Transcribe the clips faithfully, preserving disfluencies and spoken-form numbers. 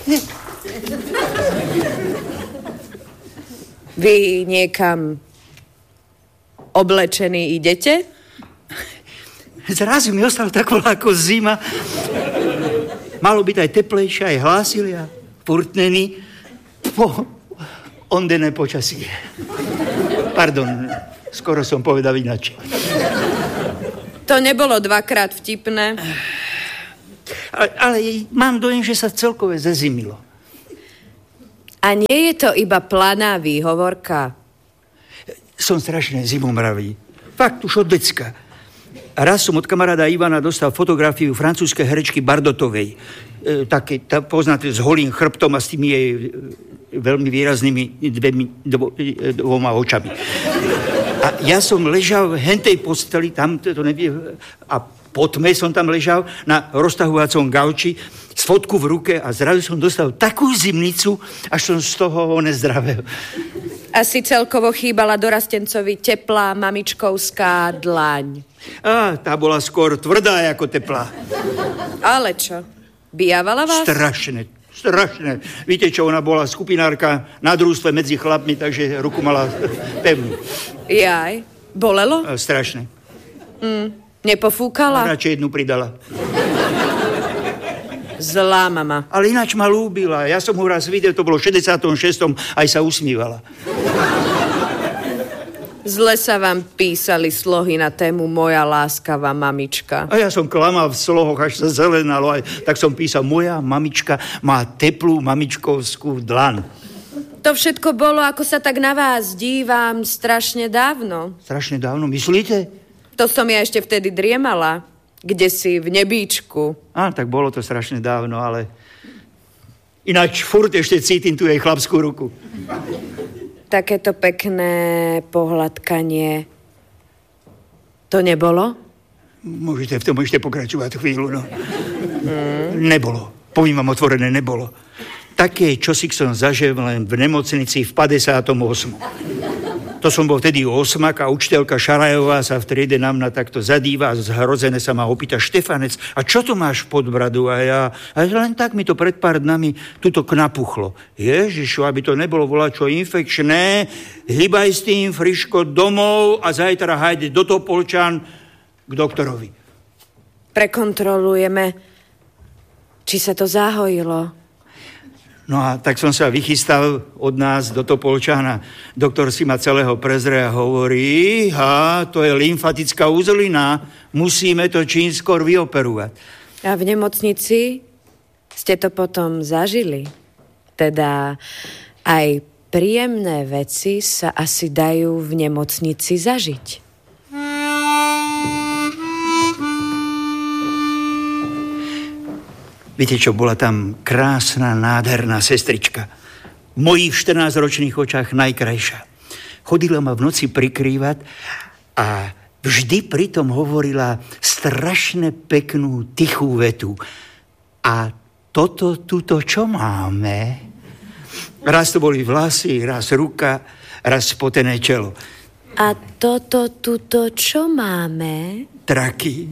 Vy niekam oblečení idete? Zrazu mi ostalo tak ako zima. Malo byť aj teplejšie, aj hlásili a furtnení po ondené počasie. Pardon, skoro som povedal ináč. To nebolo dvakrát vtipné. Ale, ale mám dojem, že sa celkové zazimilo. A nie je to iba planá výhovorka? Som strašne zimomravý. Fakt, už od decka. Raz som od kamaráda Ivana dostal fotografiu francúzskej herečky Bardotovej. E, také, tá, poznáte, s holým chrbtom a s tými jej e, veľmi výraznými dvemi, dvo, e, dvoma očami. A ja som ležal v hentej posteli, tam to nevie, a po tme som tam ležal na roztahovacom gauči s fotku v ruke a zrazu som dostal takú zimnicu, až som z toho nezdravel. Asi celkovo chýbala dorastencovi teplá mamičkovská dlaň. Á, tá bola skôr tvrdá ako teplá. Ale čo? Bijavala vás? Strašne, strašne. Víte čo, ona bola skupinárka na družstve medzi chlapmi, takže ruku mala pevnú. Jaj, bolelo? A, strašne. Mm, nepofúkala? Radšej jednu pridala. Zlá mama. Ale ináč ma ľúbila. Ja som ho raz videl, to bolo v šesťdesiatom šiestom aj sa usmívala. Zle sa vám písali slohy na tému Moja láskavá mamička. A ja som klamal v slohoch, až sa zelenalo. Aj, tak som písal, moja mamička má teplú mamičkovskú dlan. To všetko bolo, ako sa tak na vás dívam, strašne dávno. Strašne dávno, myslíte? To som ja ešte vtedy driemala. Kde si, v nebíčku. Á, tak bolo to strašne dávno, ale ináč furt ešte cítim tu jej chlapskú ruku. Takéto pekné pohľadkanie. To nebolo? Môžete v tom ešte pokračovať chvíľu, no. Mm. Nebolo. Poviem vám otvorené, nebolo. Také čosi som zažil len v nemocnici v päťdesiatom ôsmom. To som bol vtedy osmak a učiteľka Šarajová sa v triede na mňa takto zadíva a zhrozené sa ma opýta, Štefanec, a čo to máš pod bradu? A ja, a len tak mi to pred pár dnami tuto knapuchlo. Ježišu, aby to nebolo voľačo infekčné, hýbaj s tým, friško, domov a zajtra hajde do Topolčan k doktorovi. Prekontrolujeme, či sa to zahojilo. No a tak som sa vychystal od nás do Topolčana. Doktor si ma celého prezrie a hovorí, ha, to je lymfatická uzlina, musíme to čím skôr vyoperovať. A v nemocnici ste to potom zažili? Teda aj príjemné veci sa asi dajú v nemocnici zažiť. Viete čo, bola tam krásna, nádherná sestrička. V mojich štrnásťročných očách najkrajšia. Chodila ma v noci prikrývať a vždy pritom hovorila strašne peknú, tichú vetu. A toto, tuto, čo máme? Raz to boli vlasy, raz ruka, raz spotené čelo. A toto, tuto, čo máme? Traky.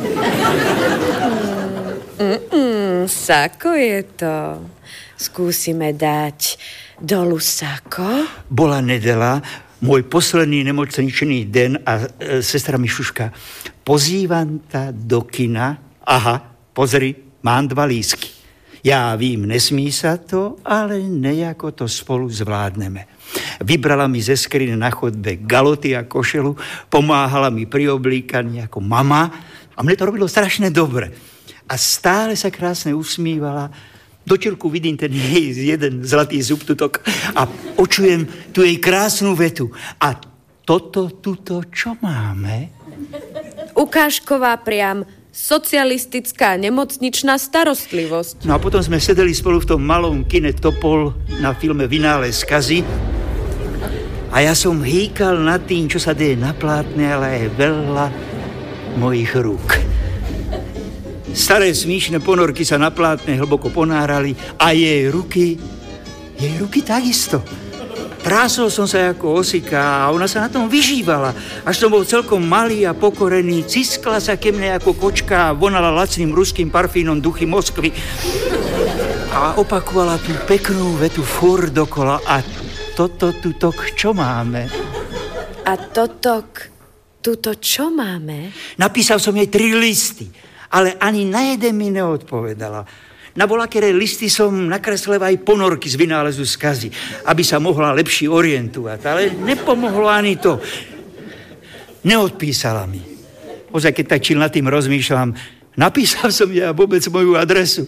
Mm-mm, sako je to. Skúsime dať dolu sako. Bola nedela, môj posledný nemocničný den a e, sestra mi šuška, pozývam ta do kina. Aha, pozri, mám dva lístky. Ja vím, nesmí sa to, ale nejako to spolu zvládneme. Vybrala mi ze skrine na chodbe galoty a košelu, pomáhala mi pri oblíkaní ako mama a mne to robilo strašne dobre. A stále sa krásne usmívala. Do čelku vidím ten jej jeden zlatý zub tutok a počujem tu jej krásnu vetu. A toto, tuto, čo máme? Ukážková priam socialistická nemocničná starostlivosť. No a potom sme sedeli spolu v tom malom kine Topol na filme Vynález skazy. A ja som hýkal nad tým, čo sa deje na plátne, ale aj veľa mojich rúk. Staré smíšne ponorky sa na plátne hlboko ponárali a jej ruky, jej ruky takisto. Trásol som sa ako osika a ona sa na tom vyžívala. Až som bol celkom malý a pokorený, ciskla sa ke mne ako kočka a vonala lacným ruským parfínom duchy Moskvy. a opakovala tú peknú vetu furt dokola. A toto, tutok, čo máme? A totok, tuto, čo máme? Napísal som jej tri listy, ale ani na jeden mi neodpovedala. Na voľakere listy som nakreslil aj ponorky z vynálezu skazy, aby sa mohla lepšie orientovať, ale nepomohlo ani to. Neodpísala mi. Ozaj, keď tak čil nad tým rozmýšľam, napísal som ja vôbec moju adresu.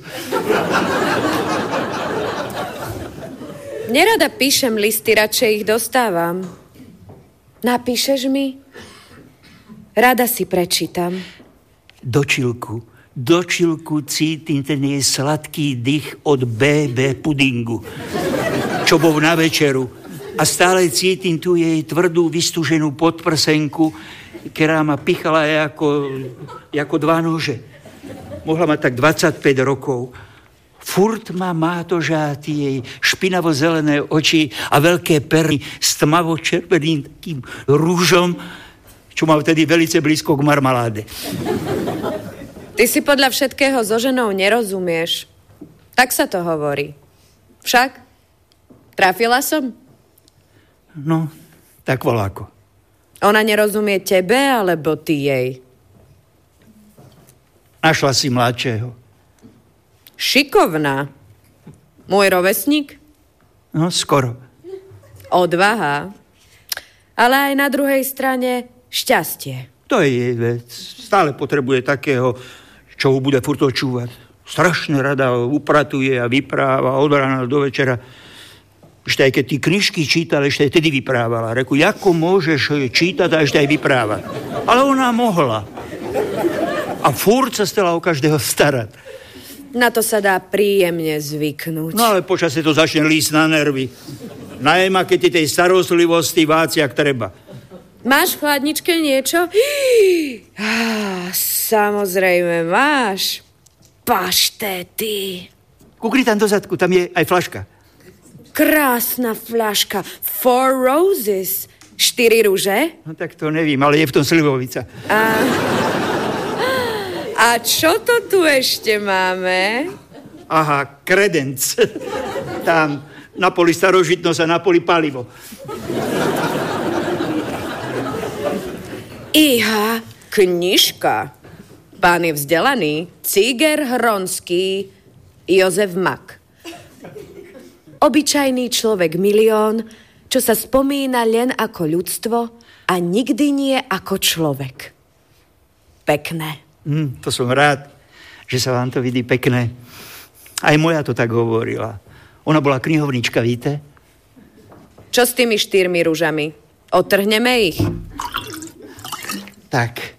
Nerada píšem listy, radšej ich dostávam. Napíšeš mi? Rada si prečítam. Do čilku, do čilku cítim ten jej sladký dých od bé bé pudingu, čo bol na večeru. A stále cítim tu jej tvrdú, vystúženú podprsenku, ktorá ma pichala ako, ako dva nože. Mohla mať tak dvadsaťpäť rokov. Furt ma mátožá tie jej špinavo-zelené oči a veľké perly s tmavo-červeným takým rúžom, čo mal vtedy velice blízko k marmaláde. Ty si podľa všetkého so ženou nerozumieš. Tak sa to hovorí. Však? Trafila som? No, tak voľako. Ona nerozumie tebe, alebo ty jej? Našla si mladšieho. Šikovná. Môj rovesník? No, skoro. Odvaha. Ale aj na druhej strane šťastie. To je jej vec. Stále potrebuje takého, čo ho bude furt očúvať. Strašne rada upratuje a vypráva od rána do večera. Ešte aj keď ty knižky čítal, ešte aj tedy vyprávala. Reku, ako môžeš čítať a ešte aj vyprávať? Ale ona mohla. A furt sa stala o každého starať. Na to sa dá príjemne zvyknúť. No ale počasie to začne lísť na nervy. Najmä, keď ti tej starostlivosti váci, ak treba. Máš v chladničke niečo? Ah, samozrejme, máš. Paštety. Kukni tam dozadku, tam je aj fľaška. Krásna fľaška. Four roses. Štyri rúže? No tak to nevím, ale je v tom slivovica. A, a čo to tu ešte máme? Aha, kredenc. Tam na poli starožitnosť a na poli palivo. Iha, knižka. Pán je vzdelaný. Cíger Hronský, Jozef Mak. Obyčajný človek milión, čo sa spomína len ako ľudstvo a nikdy nie ako človek. Pekné. Mm, to som rád, že sa vám to vidí pekné. Aj moja to tak hovorila. Ona bola knihovnička, víte? Čo s tými štyrmi rúžami? Otrhneme ich? Tak.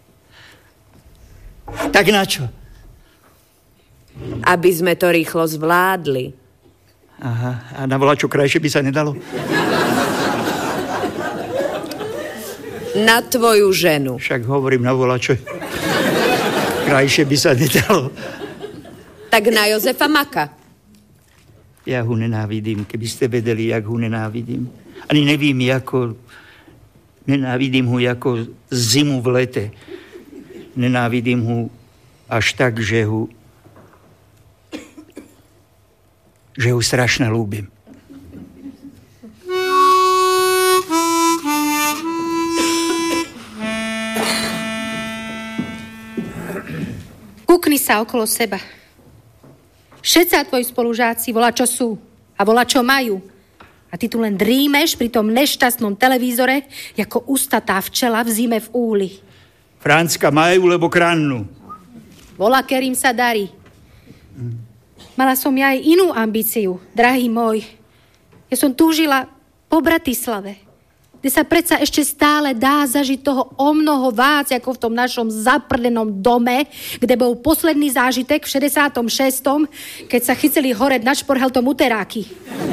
Tak na čo? Aby sme to rýchlo zvládli. Aha, a na volačo krajšie by sa nedalo? Na tvoju ženu. Však hovorím na volačo. Krajšie by sa nedalo. Tak na Jozefa Maka. Ja ho nenávidím, keby ste vedeli, jak ho nenávidím. Ani nevím, ako... Nenávidím ho ako zimu v lete. Nenávidím ho až tak, že ho... že ho strašne ľúbim. Kúkni sa okolo seba. Všetci tvoji spolužáci volá, čo sú a volá, čo majú. A ty tu len drímeš pri tom nešťastnom televízore, ako ustatá včela v zime v úli. Francka majú, lebo krannú. Volá, kerým sa darí. Mala som ja aj inú ambíciu, drahý môj. Ja som túžila po Bratislave, kde sa predsa ešte stále dá zažiť toho o mnoho vác, ako v tom našom zaprdenom dome, kde bol posledný zážitek v šesťdesiatom šiestom, keď sa chyceli hore na šporheltom uteráky.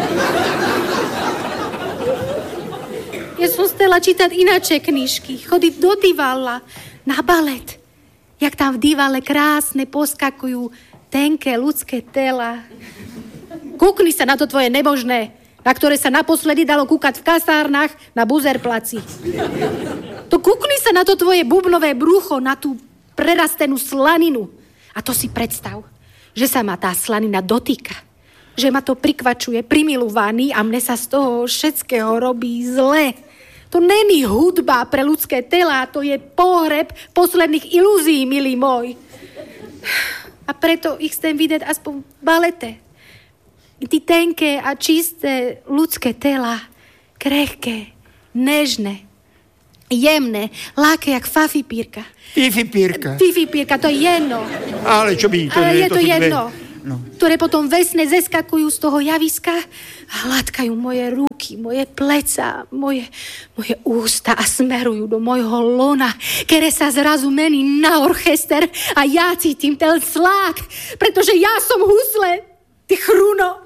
Ja som stela čítať ináče knižky, chodiť do divala, na balet. Jak tam v divale krásne poskakujú tenké ľudské tela. Kúkni sa na to tvoje nemožné, na ktoré sa naposledy dalo kúkať v kasárnach na Buzerplaci. To kúkni sa na to tvoje bubnové brucho, na tú prerastenú slaninu. A to si predstav, že sa ma tá slanina dotýka. že ma to prikvačuje, primilovaný a mne sa z toho všetkého robí zle. To není hudba pre ľudské telá, to je pohreb posledných ilúzií, milý môj. A preto ich chcem vidieť aspoň v balete. Ty tenké a čisté ľudské telá, krehké, nežné, jemné, láke jak fafipírka. Fifipírka. Fifipírka, to je jedno. Ale čo by to... Ale ne, je to, to dve... jedno. No. Ktoré potom vesne zeskakujú z toho javiska a hladkajú moje ruky, moje pleca, moje, moje ústa a smerujú do mojho lona, ktoré sa zrazu mení na orchester a ja cítim ten slák, pretože ja som husle, ty chruno.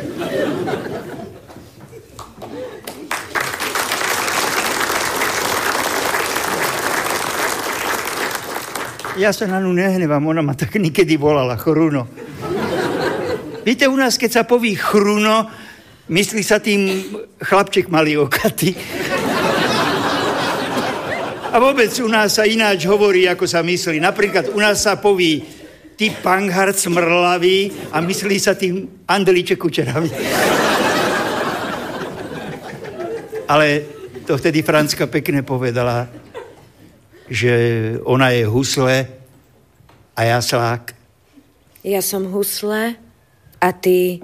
Ja sa na ňu nehnevám, ona ma tak niekedy volala chruno. Viete, u nás, keď sa poví chruno, myslí sa tým chlapček malý okatý. A vôbec u nás sa ináč hovorí, ako sa myslí. Napríklad u nás sa poví ty panghard smrlavý a myslí sa tým Andeliček Kučeravý. Ale to vtedy Francka pekne povedala, že ona je husle a ja slák. Ja som husle a ty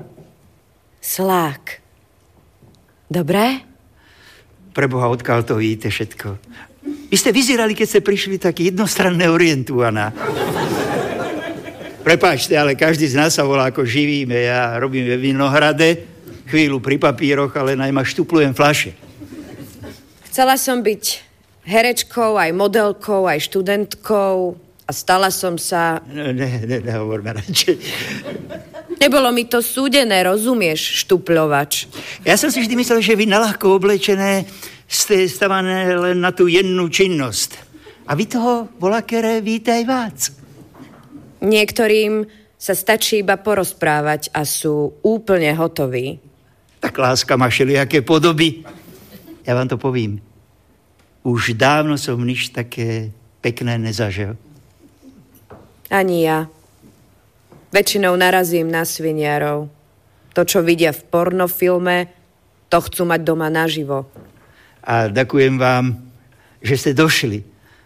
slák. Dobré? Preboha, odkiaľ to vidíte všetko. Vy ste vyzerali, keď ste prišli, tak jednostranne orientovaná. Prepáčte, ale každý z nás sa volá ako živíme. Ja robím ve Vinohrade, chvíľu pri papíroch, ale najmä štuplujem fľaše. Chcela som byť herečkou, aj modelkou, aj študentkou a stala som sa... Ne, ne, nehovorme radšej. Nebolo mi to súdené, rozumieš, štupľovač. Ja som si vždy myslel, že vy naľahko oblečené ste stavané len na tú jennú činnosť. A vy toho volakere víte aj vás. Niektorým sa stačí iba porozprávať a sú úplne hotoví. Tak láska má všelijaké podoby. Ja vám to povím. Už dávno som nič také pekné nezažil. Ani ja. Väčšinou narazím na sviniarov. To, čo vidia v pornofilme, to chcú mať doma naživo. A ďakujem vám, že ste došli.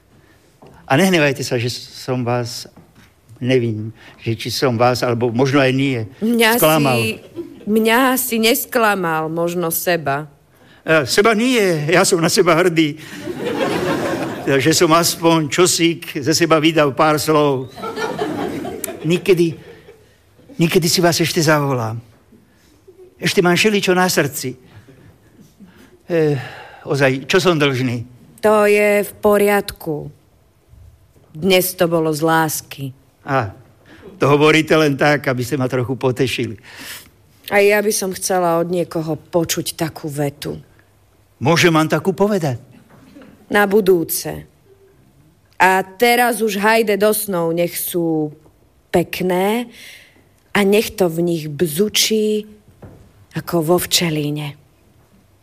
A nehnevajte sa, že som vás, nevím, že či som vás, alebo možno aj nie, mňa sklamal. Si, mňa si nesklamal, možno seba. Ja, seba nie, ja som na seba hrdý. Že som aspoň čosík ze seba vydal pár slov. Niekedy, niekedy si vás ešte zavolám. Ešte mám všeličo na srdci. E, ozaj, čo som dlžný? To je v poriadku. Dnes to bolo z lásky. A, to hovoríte len tak, aby ste ma trochu potešili. A ja by som chcela od niekoho počuť takú vetu. Môžem vám takú povedať? Na budúce. A teraz už hajde do snov, nech sú pekné a nech to v nich bzučí ako vo včelíne.